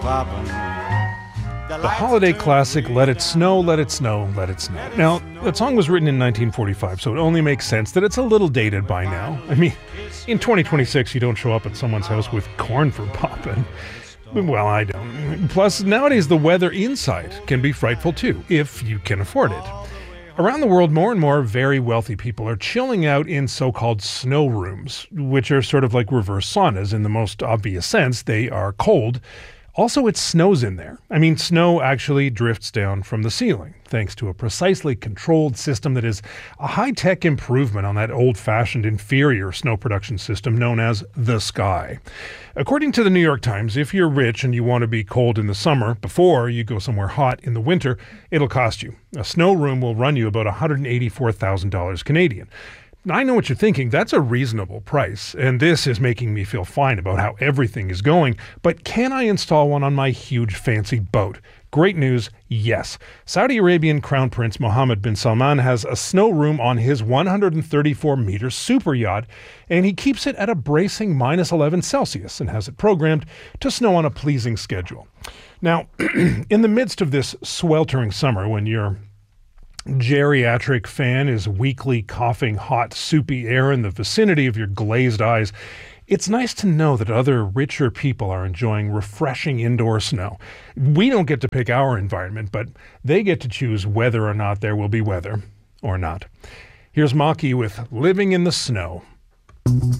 The holiday classic, Let It Snow, Let It Snow, Let It Snow. Now, that song was written in 1945, so it only makes sense that it's a little dated by now. I mean, in 2026, you don't show up at someone's house with corn for popping. Well, I don't. Plus, nowadays, the weather inside can be frightful too, if you can afford it. Around the world, more and more very wealthy people are chilling out in so-called snow rooms, which are sort of like reverse saunas in the most obvious sense. They are cold. Also, it snows in there. I mean, snow actually drifts down from the ceiling, thanks to a precisely controlled system that is a high-tech improvement on that old-fashioned inferior snow production system known as the sky. According to the New York Times, if you're rich and you want to be cold in the summer before you go somewhere hot in the winter, it'll cost you. A snow room will run you about $184,000 Canadian. I know what you're thinking. That's a reasonable price, and this is making me feel fine about how everything is going, but can I install one on my huge fancy boat? Great news, yes. Saudi Arabian Crown Prince Mohammed bin Salman has a snow room on his 134-meter super yacht, and he keeps it at a bracing minus 11 Celsius and has it programmed to snow on a pleasing schedule. Now, in the midst of this sweltering summer, when you're geriatric fan is weakly coughing hot, soupy air in the vicinity of your glazed eyes, it's nice to know that other richer people are enjoying refreshing indoor snow. We don't get to pick our environment, but they get to choose whether or not there will be weather or not. Here's Maki with Living in the Snow.